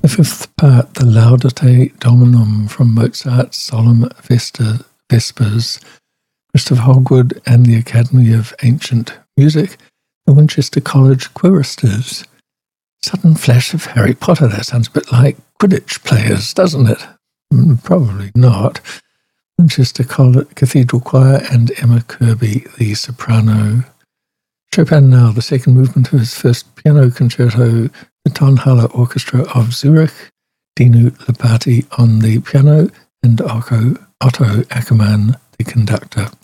The fifth part, the Laudate Dominum from Mozart's Solemn Vespers, Christopher Hogwood and the Academy of Ancient Music, the Winchester College Choristers. Sudden flash of Harry Potter. That sounds a bit like Quidditch players, doesn't it? Probably not. Winchester Cathedral Choir and Emma Kirby, the soprano. Chopin now, the second movement of his first piano concerto, the Tonhalle Orchestra of Zurich, Dinu Lipati on the piano, and Otto Ackermann, the conductor.